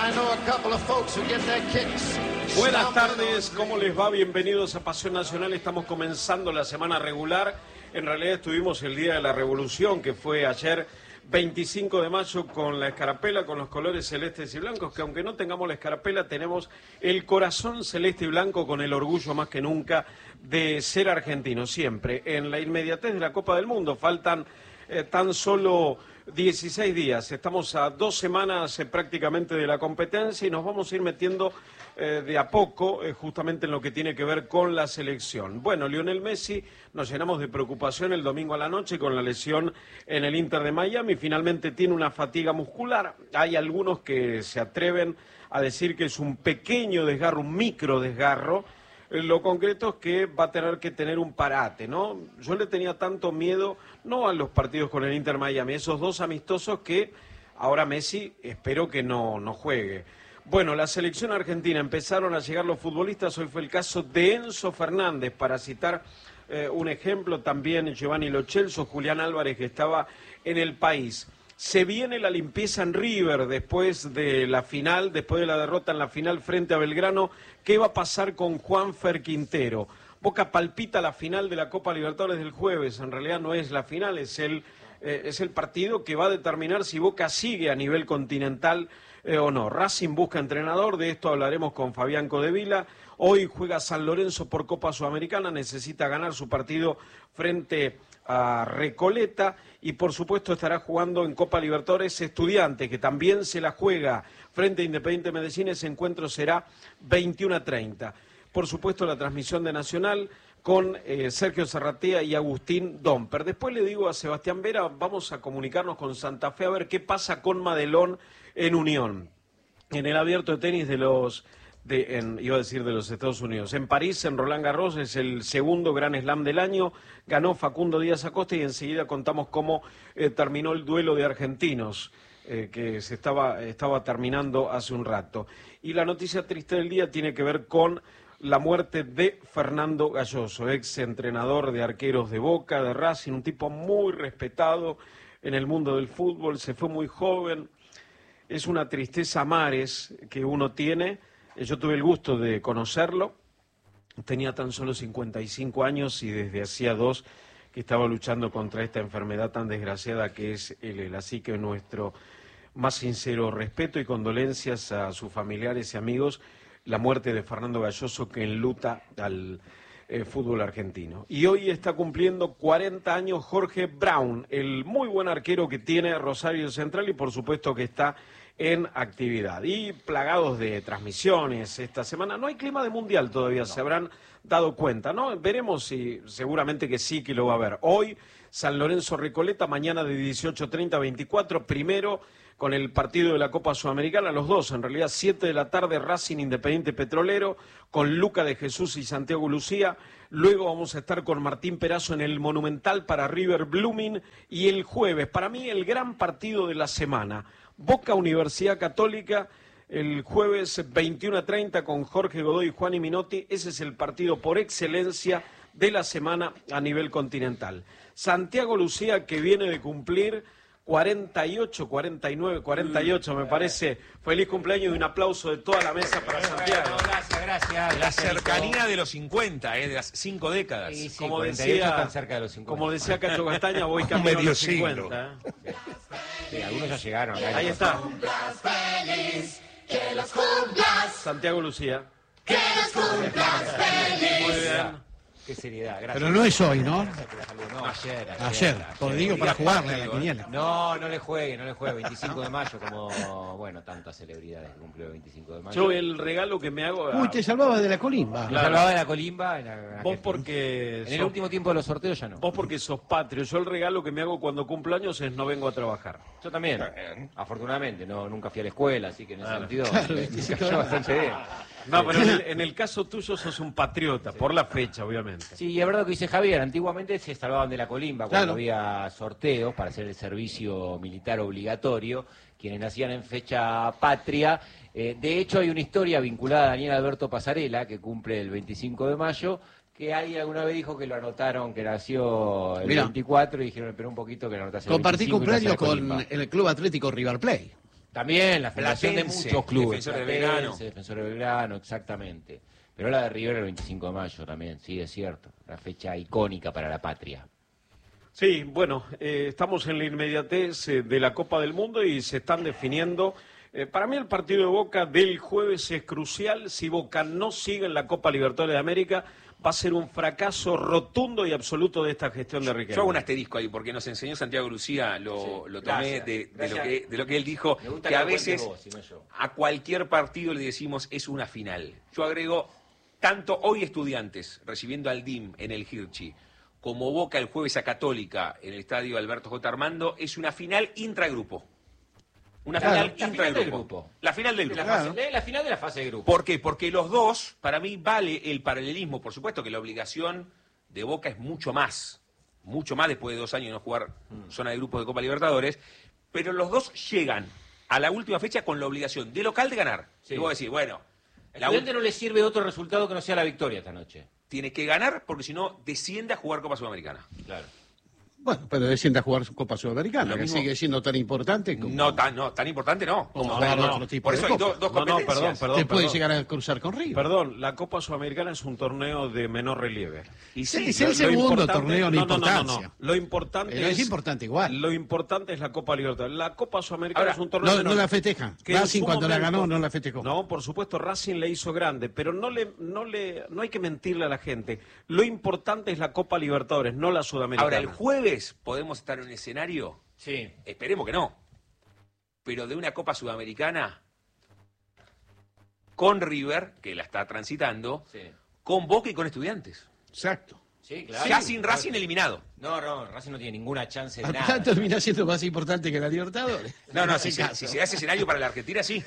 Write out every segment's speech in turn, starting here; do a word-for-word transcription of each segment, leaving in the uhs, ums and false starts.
Buenas tardes, ¿cómo les va? Bienvenidos a Pasión Nacional. Estamos comenzando la semana regular. En realidad estuvimos el Día de la Revolución, que fue ayer veinticinco de mayo, con la escarapela, con los colores celestes y blancos, que aunque no tengamos la escarapela, tenemos el corazón celeste y blanco con el orgullo más que nunca de ser argentinos, siempre. En la inmediatez de la Copa del Mundo faltan eh, tan solo dieciséis días, estamos a dos semanas eh, prácticamente de la competencia y nos vamos a ir metiendo eh, de a poco eh, justamente en lo que tiene que ver con la selección. Bueno, Lionel Messi, nos llenamos de preocupación el domingo a la noche con la lesión en el Inter de Miami, finalmente tiene una fatiga muscular, hay algunos que se atreven a decir que es un pequeño desgarro, un micro desgarro. Lo concreto es que va a tener que tener un parate, ¿no? Yo le tenía tanto miedo, no a los partidos con el Inter Miami, esos dos amistosos que ahora Messi espero que no, no juegue. Bueno, la selección argentina, empezaron a llegar los futbolistas, hoy fue el caso de Enzo Fernández, para citar eh, un ejemplo, también Giovanni Lo Celso, Julián Álvarez, que estaba en el país. Se viene la limpieza en River después de la final, después de la derrota en la final frente a Belgrano. ¿Qué va a pasar con Juanfer Quintero? Boca palpita la final de la Copa Libertadores del jueves. En realidad no es la final, es el, eh, es el partido que va a determinar si Boca sigue a nivel continental eh, o no. Racing busca entrenador, de esto hablaremos con Fabián Codevila. Hoy juega San Lorenzo por Copa Sudamericana, necesita ganar su partido frente a Recoleta y por supuesto estará jugando en Copa Libertadores Estudiantes, que también se la juega frente a Independiente Medellín. Ese encuentro será veintiuno a treinta. Por supuesto la transmisión de Nacional con eh, Sergio Zarratea y Agustín Domper. Después le digo a Sebastián Vera, vamos a comunicarnos con Santa Fe a ver qué pasa con Madelón en Unión, en el abierto de tenis de los... De, en, iba a decir de los Estados Unidos. En París, en Roland Garros, es el segundo Gran Slam del año, ganó Facundo Díaz Acosta y enseguida contamos cómo eh, terminó el duelo de argentinos, eh, que se estaba, estaba terminando hace un rato. Y la noticia triste del día tiene que ver con la muerte de Fernando Galloso, ex entrenador de arqueros de Boca, de Racing, un tipo muy respetado en el mundo del fútbol, se fue muy joven. Es una tristeza a mares que uno tiene. Yo tuve el gusto de conocerlo, tenía tan solo cincuenta y cinco años y desde hacía dos que estaba luchando contra esta enfermedad tan desgraciada que es el ELA. Así que nuestro más sincero respeto y condolencias a sus familiares y amigos, la muerte de Fernando Galloso que enluta al eh, fútbol argentino. Y hoy está cumpliendo cuarenta años Jorge Brown, el muy buen arquero que tiene Rosario Central y por supuesto que está en actividad. Y plagados de transmisiones esta semana. No hay clima de mundial todavía, no. Se habrán dado cuenta, ¿no? Veremos si, seguramente que sí que lo va a haber. Hoy, San Lorenzo Recoleta, mañana de dieciocho treinta a veinticuatro, primero con el partido de la Copa Sudamericana, los dos, en realidad, siete de la tarde, Racing Independiente Petrolero, con Luca de Jesús y Santiago Lucía. Luego vamos a estar con Martín Perazo en el Monumental para River Blooming. Y el jueves, para mí, el gran partido de la semana, Boca Universidad Católica, el jueves veintiuno a treinta con Jorge Godoy y Juan Minotti. Ese es el partido por excelencia de la semana a nivel continental. Santiago Lucía, que viene de cumplir cuarenta y ocho, cuarenta y nueve, cuarenta y ocho, me parece. Feliz cumpleaños y un aplauso de toda la mesa para Santiago. Gracias, gracias. La cercanía de los cincuenta, eh, de las cinco décadas. Sí, sí, como cuarenta y ocho decía, están cerca de los cincuenta. Como decía Cacho Castaña, voy camino a los cincuenta. ¿eh? Sí, algunos ya llegaron. Acá Ahí está. Feliz, que los cumplas, Santiago Lucía. que los cumplas feliz. Muy bien. Qué seriedad, gracias. Pero no es hoy, ¿no? No, ayer, ayer. Ayer, porque digo para jugarle a la quiniela. No, no le juegue, no le juegue. veinticinco de mayo, como, bueno, tantas celebridades que cumplió el veinticinco de mayo. Yo el regalo que me hago... a- Uy, te salvaba de la colimba. Nos hablaba de la colimba. En, la- en Vos aquel- porque... en el sos- último tiempo de los sorteos ya no. Vos porque sos patrio. Yo el regalo que me hago cuando cumplo años es no vengo a trabajar. Yo también, afortunadamente, no, nunca fui a la escuela, así que en ese Claro. sentido Claro, me, me veinticinco cayó bastante bien. No, pero en el, en el caso tuyo sos un patriota, por la fecha, obviamente. Sí, y es verdad lo que dice Javier, antiguamente se salvaban de la colimba cuando Claro. había sorteos para hacer el servicio militar obligatorio, quienes nacían en fecha patria. Eh, de hecho, hay una historia vinculada a Daniel Alberto Pasarela, que cumple el veinticinco de mayo, que alguien alguna vez dijo que lo anotaron, que nació el Mirá. veinticuatro, y dijeron, espera un poquito que lo anotase el Compartí veinticinco y nace cumpleaños la con colimba. el Club Atlético River Plate. También la fundación Platense, de muchos clubes. Defensor de Platense, Belgrano. Defensor de Belgrano, exactamente. Pero la de River el veinticinco de mayo también, sí, es cierto. La fecha icónica para la patria. Sí, bueno, eh, estamos en la inmediatez eh, de la Copa del Mundo y se están definiendo. Eh, para mí el partido de Boca del jueves es crucial. Si Boca no sigue en la Copa Libertadores de América, va a ser un fracaso rotundo y absoluto de esta gestión de Riquelme. Yo hago un asterisco ahí, porque nos enseñó Santiago Lucía, lo, Sí, lo tomé gracias, de, de, gracias. lo que, de lo que él dijo, Me gusta que a lo cuentes veces vos, si no yo. a cualquier partido le decimos es una final. Yo agrego, tanto hoy Estudiantes recibiendo al D I M en el Hirschi, como Boca el jueves a Católica en el estadio Alberto J. Armando, es una final intragrupo. Una Claro, final la final intragrupo. del grupo. La final del La, grupo. fase- la- la final de la fase de grupo. ¿Por qué? Porque los dos, para mí, vale el paralelismo. Por supuesto que la obligación de Boca es mucho más, mucho más después de dos años de no jugar zona de grupos de Copa Libertadores, pero los dos llegan a la última fecha con la obligación de local de ganar. Sí. Y vos decís, bueno, Al la Estudiante ul- no le sirve otro resultado que no sea la victoria esta noche. tiene que ganar porque si no desciende a jugar Copa Sudamericana. Claro. Bueno, pero desciende a jugar Copa Sudamericana, Lo que mismo- sigue siendo tan importante como... No tan, no, tan importante no. Como No, jugar no, otro no. tipo Por de eso hay copa. do- dos No, no, competencias. perdón, perdón. Te puede llegar a cruzar con River. Perdón, la Copa Sudamericana es un torneo de menor relieve. Y Sí, sí, es el Lo- lo segundo importante- torneo en no, no, no, no, importancia. no. Lo importante Pero es es importante igual. Lo importante es la Copa Libertadores. La Copa Sudamericana Ahora, es un torneo No, menor. no la festeja. Que en Racing su cuando la momento- ganó no la festejó. No, por supuesto, Racing le hizo grande, pero no le, no le, no hay que mentirle a la gente. Lo importante es la Copa Libertadores, no la Sudamericana. Ahora, el jueves podemos estar en un escenario, Sí. esperemos que no, pero de una Copa Sudamericana con River, que la está transitando, Sí. con Boca y con Estudiantes. Exacto. Sí, claro. Ya sin Racing eliminado. No, no, Racing no tiene ninguna chance de Al nada. final termina siendo más importante que la Libertadores. No, no, En si ese se, caso. si se da ese escenario para la Argentina, sí.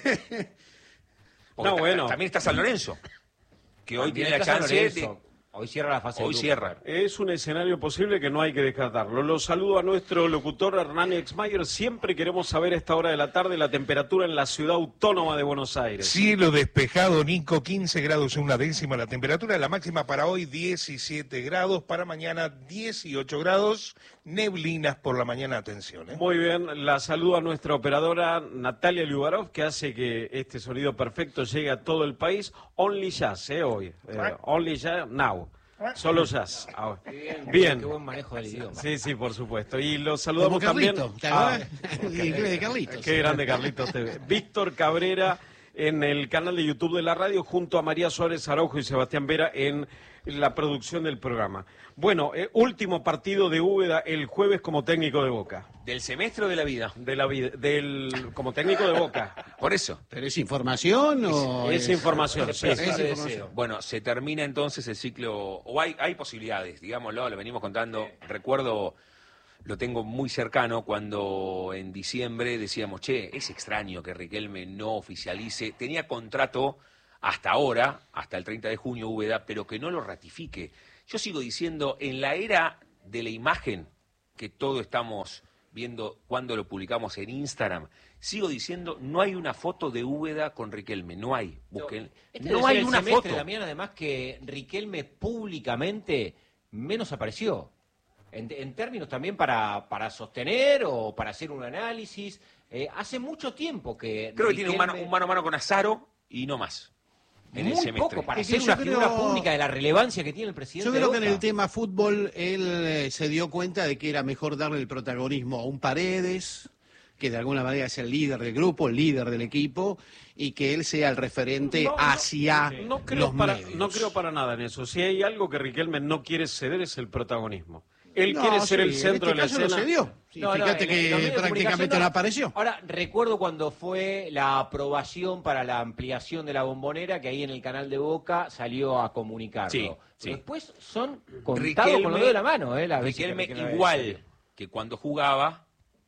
Porque No, ta- bueno. también está San Lorenzo, que hoy También tiene la está San chance de... Lorenzo. Hoy cierra la fase de Hoy grupo. cierra. Es un escenario posible que no hay que descartarlo. Lo saludo a nuestro locutor Hernán Exmayer. Siempre queremos saber a esta hora de la tarde la temperatura en la ciudad autónoma de Buenos Aires. Cielo despejado, Nico, quince grados una décima la temperatura, la máxima para hoy diecisiete grados, para mañana dieciocho grados, neblinas por la mañana, atención. ¿eh? Muy bien, la saludo a nuestra operadora Natalia Liubarov, que hace que este sonido perfecto llegue a todo el país. Only Jazz, ¿eh? Hoy. Eh, only Jazz, now. Solo jazz. Ahora. Bien. Bien. Qué buen manejo del idioma. Sí, sí, por supuesto. Y lo Como saludamos también. Carlito. ¿Te a- acordás? El inglés de Carlitos. Qué grande Carlitos T V. Víctor Cabrera en el canal de YouTube de la radio, junto a María Suárez Araujo y Sebastián Vera en la producción del programa. Bueno, eh, último partido de Úbeda el jueves como técnico de Boca. ¿Del semestre o de la vida? De la vida, del como técnico de Boca. Por eso. ¿Pero es información o...? Es información, sí. Es Es de información. deseo. Bueno, se termina entonces el ciclo, o hay, hay posibilidades, digámoslo, lo venimos contando. Recuerdo, lo tengo muy cercano, cuando en diciembre decíamos, che, es extraño que Riquelme no oficialice. Tenía contrato hasta ahora, hasta el treinta de junio, Úbeda, pero que no lo ratifique. Yo sigo diciendo, en la era de la imagen, que todo estamos viendo cuando lo publicamos en Instagram, sigo diciendo, no hay una foto de Úbeda con Riquelme, no hay. Busquen. Este no debe hay ser el una semestre, foto. Damián, además que Riquelme públicamente menos apareció. En, en términos también para, para sostener o para hacer un análisis. Eh, hace mucho tiempo que Creo que tiene un mano, Riquelme- un mano a mano con Azaro y no más. En el muy semestre. poco para Es que ser yo una figura creo- pública de la relevancia que tiene el presidente. Yo creo de que en Boca. el tema fútbol él eh, se dio cuenta de que era mejor darle el protagonismo a un Paredes, que de alguna manera es el líder del grupo, el líder del equipo, y que él sea el referente No, no, hacia No creo, los para, medios. no creo para nada en eso. Si hay algo que Riquelme no quiere ceder es el protagonismo. Él No, quiere ser sí, el centro en de la este caso escena. lo cedió. Sí, No, no, fíjate en- que en los medios de prácticamente comunicación no apareció. Ahora, recuerdo cuando fue la aprobación para la ampliación de la bombonera, que ahí en el canal de Boca salió a comunicarlo. Sí, Pero sí. después son contados Riquelme- con los dedos de la mano, ¿eh? Las veces que Riquelme Riquelme igual salió. que cuando jugaba,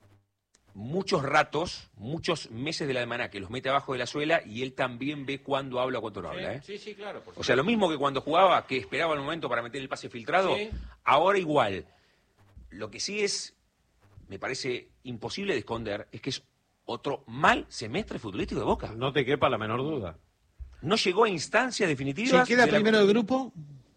muchos ratos, muchos meses de la semana que los mete abajo de la suela y él también ve cuándo habla o cuándo no habla. ¿eh? Sí, sí, claro. por O sea, lo mismo que cuando jugaba, que esperaba el momento para meter el pase filtrado, Sí. ahora igual. Lo que sí es, me parece imposible de esconder, es que es otro mal semestre futbolístico de Boca. No te quepa la menor duda. No llegó a instancias Si definitivas. queda de la- primero del grupo,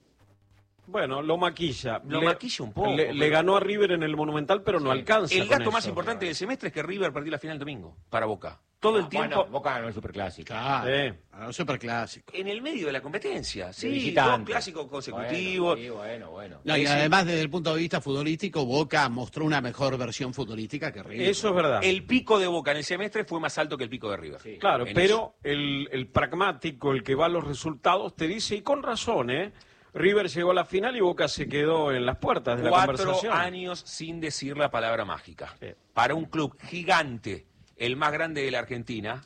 Bueno, lo maquilla. Lo Le- maquilla un poco, Le, pero- le ganó a River en el Monumental, pero no alcanza. El con dato más eso. importante del semestre es que River perdió la final el domingo para Boca. todo el Ah, tiempo bueno, Boca ganó el Superclásico. Claro, Sí. a los superclásicos. en el medio de la competencia. De Sí, visitante. dos clásicos consecutivos. Bueno, sí, bueno, bueno. No, y Es- además desde el punto de vista futbolístico, Boca mostró una mejor versión futbolística que River. Eso es verdad. El pico de Boca en el semestre fue más alto que el pico de River. Sí. Claro, En pero el, el pragmático, el que va a los resultados, te dice, y con razón, ¿eh? River llegó a la final y Boca se quedó en las puertas de la Cuatro conversación. años sin decir la palabra mágica. Sí. Para un club gigante, el más grande de la Argentina,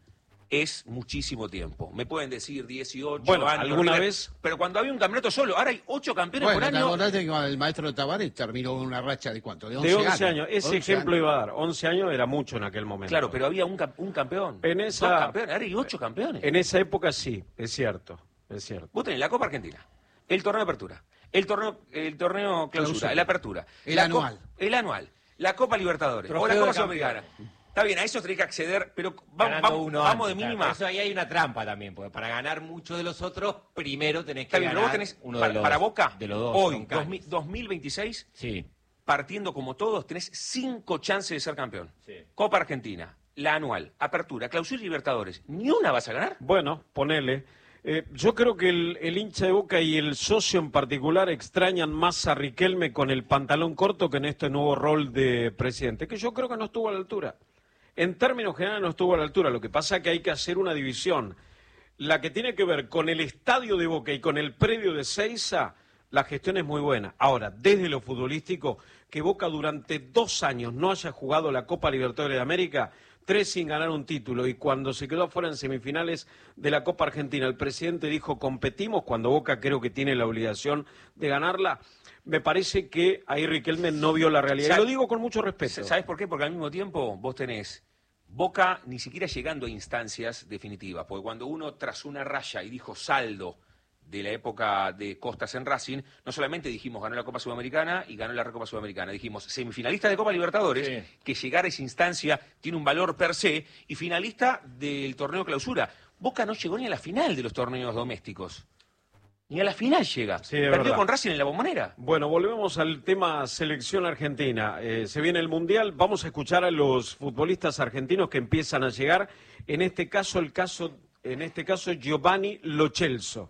es muchísimo tiempo. Me pueden decir dieciocho Bueno, años. alguna River, vez- Pero cuando había un campeonato solo, ahora hay ocho campeones Bueno, por ¿te año. acordás que cuando el maestro Tavares terminó con una racha de cuánto? De once, De once años. Ese once ejemplo años. iba a dar. once años era mucho en aquel momento. Claro, pero había un, cap- un campeón. En esa- Dos campeones. Ahora hay ocho campeones. En esa época sí, es cierto. Es cierto. Vos tenés la Copa Argentina, el torneo de apertura, el torneo, el torneo clausura, Clausura. el apertura. El la anual. Co- el anual. La Copa Libertadores. Trofeo o la de Copa campeón. Sudamericana. Está bien, a eso tenés que acceder, pero va- Ganando vamos, uno vamos de antes, mínima. claro. Eso ahí hay una trampa también, porque para ganar muchos de los otros, primero tenés que Está bien, pero ganar vos tenés, uno para, de los, para Boca, de los dos. hoy, troncales. dos mil- dos mil veintiséis, Sí. partiendo como todos, tenés cinco chances de ser campeón. Sí. Copa Argentina, la anual, apertura, clausura y Libertadores. ¿Ni una vas a ganar? Bueno, ponele. Eh, yo creo que el, el hincha de Boca y el socio en particular extrañan más a Riquelme con el pantalón corto que en este nuevo rol de presidente, que yo creo que no estuvo a la altura. En términos generales no estuvo a la altura. Lo que pasa es que hay que hacer una división. La que tiene que ver con el estadio de Boca y con el predio de Seiza, la gestión es muy buena. Ahora, desde lo futbolístico, que Boca durante dos años no haya jugado la Copa Libertadores de América, tres sin ganar un título, y cuando se quedó afuera en semifinales de la Copa Argentina, el presidente dijo competimos, cuando Boca creo que tiene la obligación de ganarla, me parece que ahí Riquelme no vio la realidad. Y ¿Sabe- lo digo con mucho respeto. ¿Sabes por qué? Porque al mismo tiempo vos tenés Boca ni siquiera llegando a instancias definitivas, porque cuando uno trazó una raya y dijo saldo de la época de Costas en Racing, no solamente dijimos ganó la Copa Sudamericana y ganó la Recopa Sudamericana, dijimos semifinalista de Copa Libertadores, Sí. que llegar a esa instancia tiene un valor per se, y finalista del torneo clausura. Boca no llegó ni a la final de los torneos domésticos. Ni a la final llega. Sí, es Perdió verdad. con Racing en la Bombonera. Bueno, volvemos al tema selección argentina. Eh, se viene el Mundial, vamos a escuchar a los futbolistas argentinos que empiezan a llegar. En este caso, el caso, en este caso Giovanni Lo Celso.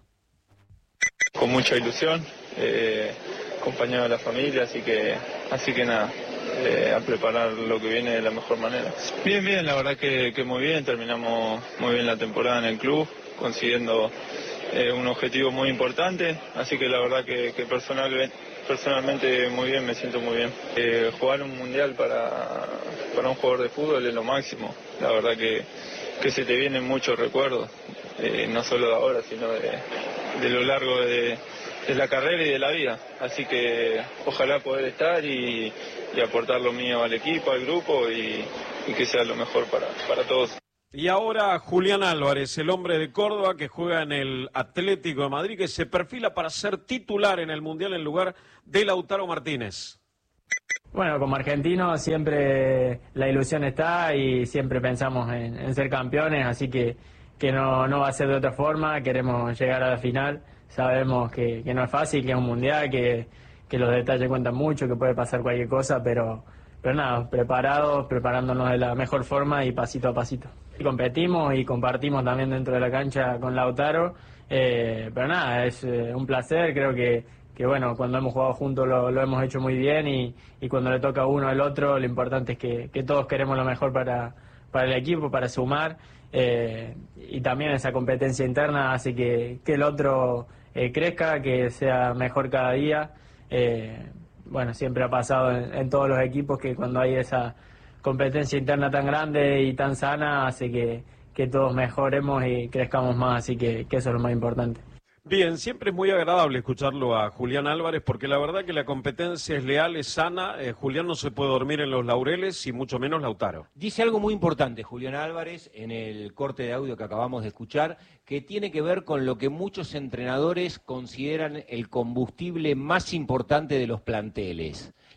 Con mucha ilusión, eh, acompañado de la familia, así que, así que nada, eh, a preparar lo que viene de la mejor manera. Bien, bien, la verdad que, que muy bien, terminamos muy bien la temporada en el club, consiguiendo eh, un objetivo muy importante, así que la verdad que, que personal, personalmente muy bien, me siento muy bien. Eh, jugar un mundial para, para un jugador de fútbol es lo máximo, la verdad que, que se te vienen muchos recuerdos, eh, no solo de ahora, sino de, de lo largo de, de la carrera y de la vida, así que ojalá poder estar y, y aportar lo mío al equipo, al grupo y, y que sea lo mejor para, para todos. Y ahora Julián Álvarez, el hombre de Córdoba que juega en el Atlético de Madrid, que se perfila para ser titular en el Mundial en lugar de Lautaro Martínez. Bueno, como argentinos siempre la ilusión está y siempre pensamos en, en ser campeones, así que, que no, no va a ser de otra forma, queremos llegar a la final, sabemos que, que no es fácil, que es un mundial, que, que los detalles cuentan mucho, que puede pasar cualquier cosa, pero, pero nada, preparados, preparándonos de la mejor forma y pasito a pasito. Competimos y compartimos también dentro de la cancha con Lautaro, eh, pero nada, es eh, un placer, creo que, que bueno, cuando hemos jugado juntos lo, lo hemos hecho muy bien y, y cuando le toca a uno al otro, lo importante es que, que todos queremos lo mejor para, para el equipo, para sumar, eh, y también esa competencia interna hace que, que el otro eh, crezca, que sea mejor cada día. Eh, bueno, siempre ha pasado en, en todos los equipos que cuando hay esa competencia interna tan grande y tan sana hace que, que todos mejoremos y crezcamos más, así que, que eso es lo más importante. Bien, siempre es muy agradable escucharlo a Julián Álvarez porque la verdad que la competencia es leal, es sana. Eh, Julián no se puede dormir en los laureles y mucho menos Lautaro. Dice algo muy importante Julián Álvarez en el corte de audio que acabamos de escuchar, que tiene que ver con lo que muchos entrenadores consideran el combustible más importante de los planteles,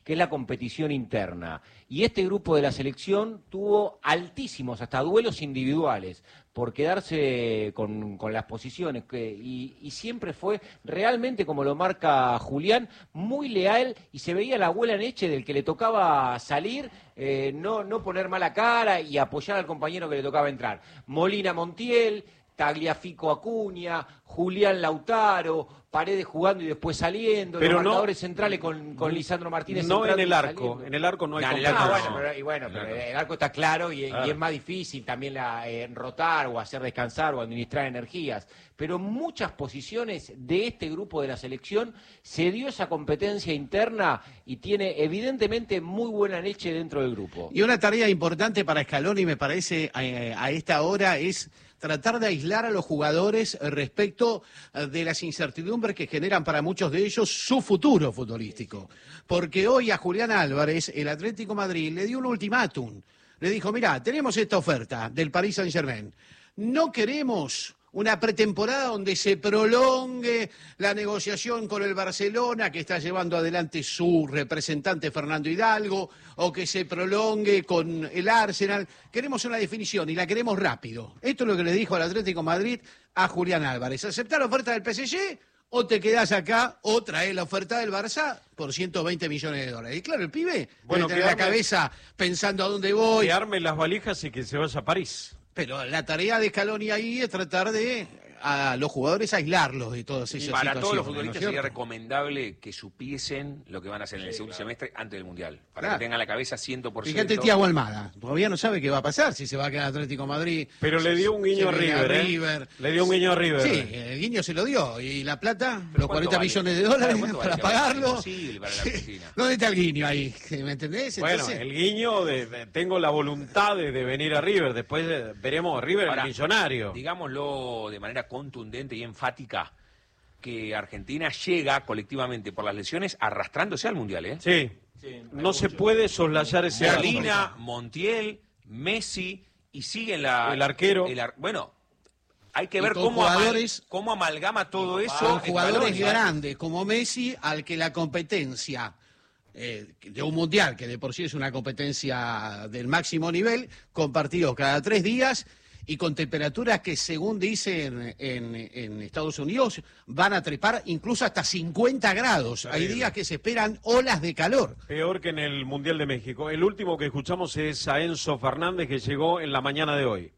que es la competición interna. Y este grupo de la selección tuvo altísimos, hasta duelos individuales, por quedarse con, con las posiciones, que, y, y siempre fue realmente, como lo marca Julián, muy leal, y se veía la abuela en Eche del que le tocaba salir, eh, no, no poner mala cara y apoyar al compañero que le tocaba entrar. Molina Montiel, Tagliafico Acuña, Julián Lautaro, Paredes jugando y después saliendo, pero los no, marcadores centrales con, con Lisandro Martínez. No en el arco, saliendo. en el arco no hay no, competencia. Ah, bueno, pero, y bueno, pero claro. el arco está claro y, claro. y es más difícil también la, eh, rotar o hacer descansar o administrar energías. Pero en muchas posiciones de este grupo de la selección se dio esa competencia interna y tiene evidentemente muy buena leche dentro del grupo. Y una tarea importante para Scaloni, me parece, a, a esta hora es tratar de aislar a los jugadores respecto de las incertidumbres que generan para muchos de ellos su futuro futbolístico. Porque hoy a Julián Álvarez, el Atlético de Madrid, le dio un ultimátum. Le dijo, mirá, tenemos esta oferta del Paris Saint-Germain. No queremos una pretemporada donde se prolongue la negociación con el Barcelona, que está llevando adelante su representante Fernando Hidalgo, o que se prolongue con el Arsenal. Queremos una definición y la queremos rápido. Esto es lo que le dijo al Atlético de Madrid a Julián Álvarez. ¿Aceptar la oferta del P S G o te quedás acá o traes la oferta del Barça por ciento veinte millones de dólares? Y claro, el pibe Bueno, debe tener la cabeza pensando a dónde voy. Que arme las valijas y que se vaya a París. Pero la tarea de Scaloni ahí es tratar de a los jugadores aislarlos de todas esas Para situaciones. todos los futbolistas ¿no es sería cierto? recomendable que supiesen lo que van a hacer en el segundo semestre antes del Mundial, para Claro. que tengan la cabeza cien por ciento. Fíjate Thiago Almada, todavía no sabe qué va a pasar, si se va a quedar Atlético de Madrid. Pero le dio un guiño a se viene River, ¿eh? River. Le dio un guiño a River. Sí, el guiño se lo dio. ¿Y la plata? Los ¿Cuánto cuarenta vale? millones de dólares ¿Cuánto para vale? pagarlo. Imposible para la Argentina. ¿Dónde está el guiño ahí? ¿Me entendés? Bueno, Entonces, el guiño, de, de- tengo la voluntad de, de venir a River. Después eh, veremos a River, Ahora, el millonario. Digámoslo de manera contundente y enfática, que Argentina llega colectivamente por las lesiones arrastrándose al Mundial, ¿eh? Sí, no se puede soslayar ese arco. Molina, Montiel, Messi, y siguen la... El arquero. el ar- bueno, hay que Y ver con cómo, amal- jugadores- cómo amalgama todo eso. son en jugadores valores, ¿no? grandes como Messi, al que la competencia eh, de un mundial, que de por sí es una competencia del máximo nivel, con partidos cada tres días y con temperaturas que, según dicen en, en Estados Unidos, van a trepar incluso hasta cincuenta grados. Hay Terrible. días que se esperan olas de calor. Peor que en el Mundial de México. El último que escuchamos es a Enzo Fernández, que llegó en la mañana de hoy.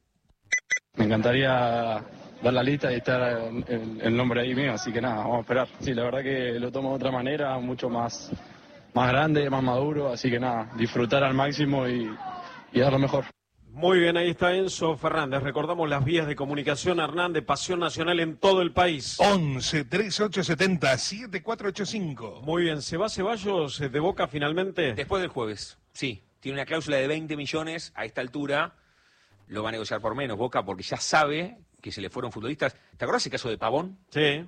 Me encantaría dar la lista y estar el, el- el nombre ahí mío, así que nada, vamos a esperar. Sí, la verdad que lo tomo de otra manera, mucho más, más grande, más maduro, así que nada, disfrutar al máximo y, y dar lo mejor. Muy bien, ahí está Enzo Fernández. Recordamos las vías de comunicación, Hernán, de Pasión Nacional en todo el país. once, treinta y ocho setenta, setenta y cuatro ochenta y cinco. Muy bien, ¿se va Ceballos de Boca finalmente? Después del jueves, sí. Tiene una cláusula de veinte millones a esta altura. Lo va a negociar por menos Boca porque ya sabe que se le fueron futbolistas. ¿Te acordás el caso de Pavón? Sí,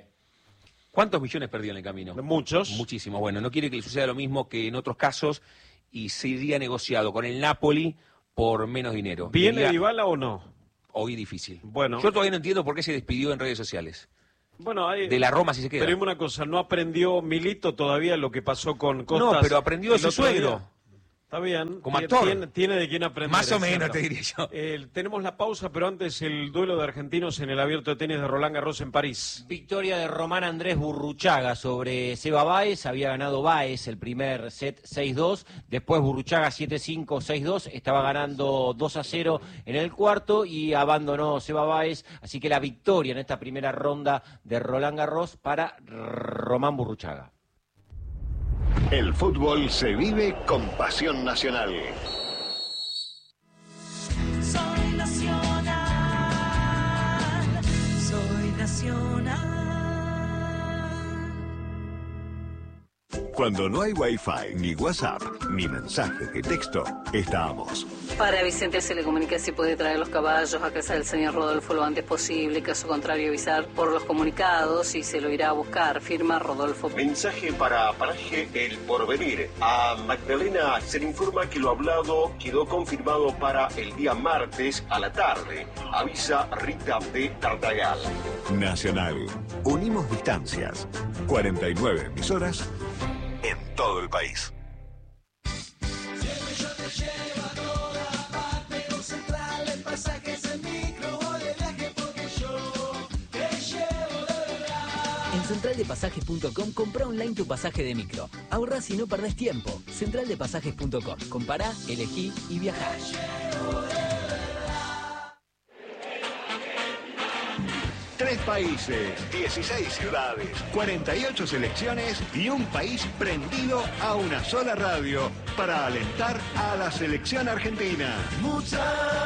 ¿Cuántos millones perdió en el camino? muchos. Muchísimos. Bueno, no quiere que le suceda lo mismo que en otros casos y sería negociado con el Napoli por menos dinero. ¿Viene Diría, Dybala o no? hoy difícil. Bueno. Yo todavía no entiendo por qué se despidió en redes sociales. Bueno, hay... De la Roma si se queda. Pero dime una cosa, ¿no aprendió Milito todavía lo que pasó con Costas? No, pero aprendió de el su otro día? suegro. Está bien. Como Tie- actor. Tiene, tiene de quién aprender. Más o es menos, cierto. te diría yo. Eh, tenemos la pausa, pero antes el duelo de argentinos en el abierto de tenis de Roland Garros en París. Victoria de Román Andrés Burruchaga sobre Seba Báez. Había ganado Báez el primer set seis dos. Después Burruchaga siete cinco, seis dos. Estaba ganando dos a cero en el cuarto y abandonó Seba Báez. Así que la victoria en esta primera ronda de Roland Garros para Román Burruchaga. El fútbol se vive con pasión nacional. Soy nacional, soy nacional. Cuando no hay Wi-Fi, ni WhatsApp, ni mensajes de texto, estamos. Para Vicente se le comunica si puede traer los caballos a casa del señor Rodolfo lo antes posible, caso contrario avisar por los comunicados y se lo irá a buscar, firma Rodolfo. Mensaje para Paraje El Porvenir. A Magdalena se le informa que lo hablado quedó confirmado para el día martes a la tarde. Avisa Rita de Tartagal. Nacional. Unimos distancias. cuarenta y nueve emisoras en todo el país. En central de pasajes punto com compra online tu pasaje de micro. Ahorrás y no perdés tiempo. central de pasajes punto com. Compará, elegí y viajá. Tres países, dieciséis ciudades, cuarenta y ocho selecciones y un país prendido a una sola radio para alentar a la selección argentina. Muchachos,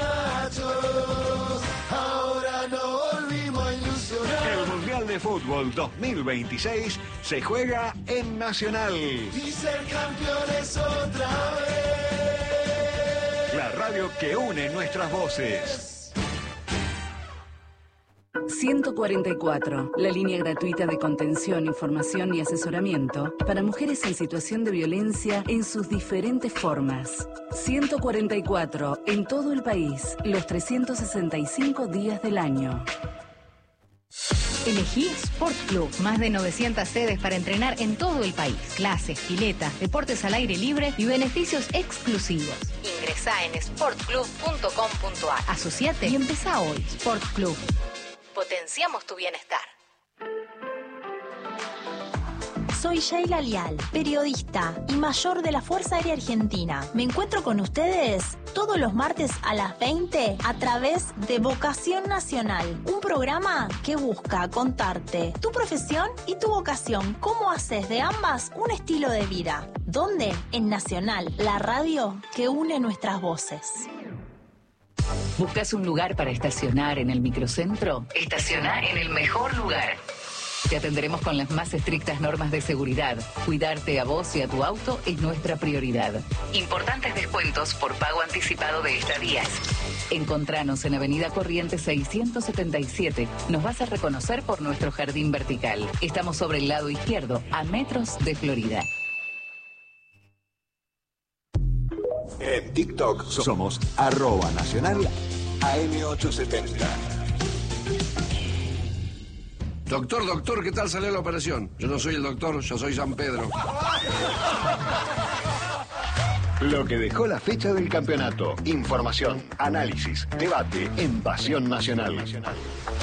ahora no volvimos a ilusionar. El Mundial de Fútbol dos mil veintiséis se juega en Nacional. Y ser campeones otra vez. La radio que une nuestras voces. ciento cuarenta y cuatro, la línea gratuita de contención, información y asesoramiento para mujeres en situación de violencia en sus diferentes formas. ciento cuarenta y cuatro, en todo el país, los trescientos sesenta y cinco días del año. Elegí Sport Club. Más de novecientas sedes para entrenar en todo el país. Clases, piletas, deportes al aire libre y beneficios exclusivos. Ingresá en sport club punto com punto a r. Asociate y empezá hoy. Sport Club. Potenciamos tu bienestar. Soy Sheila Lial, periodista y mayor de la Fuerza Aérea Argentina. Me encuentro con ustedes todos los martes a las veinte a través de Vocación Nacional, un programa que busca contarte tu profesión y tu vocación, cómo haces de ambas un estilo de vida. ¿Dónde? En Nacional, la radio que une nuestras voces. ¿Buscas un lugar para estacionar en el microcentro? Estacionar en el mejor lugar. Te atenderemos con las más estrictas normas de seguridad. Cuidarte a vos y a tu auto es nuestra prioridad. Importantes descuentos por pago anticipado de estadías. Encontranos en Avenida Corrientes seiscientos setenta y siete. Nos vas a reconocer por nuestro jardín vertical. Estamos sobre el lado izquierdo, a metros de Florida. En TikTok somos arroba nacional A M ochocientos setenta. Doctor, doctor, ¿qué tal salió la operación? Yo no soy el doctor, yo soy San Pedro. Lo que dejó la fecha del campeonato. Información, análisis, debate en Pasión Nacional.